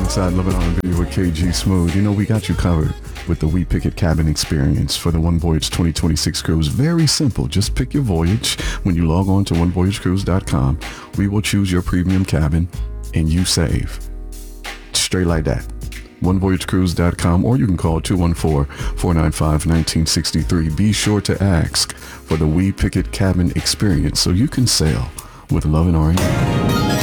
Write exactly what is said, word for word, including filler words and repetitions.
inside Love and R and B with K G Smooth. You know, we got you covered with the We Pick It cabin experience for the One Voyage twenty twenty-six cruise. Very simple. Just pick your voyage. When you log on to one voyage cruise dot com, we will choose your premium cabin and you save. Straight like that. one voyage cruise dot com, or you can call two one four, four nine five, one nine six three. Be sure to ask for the We Pick It cabin experience so you can sail with Love and R and B.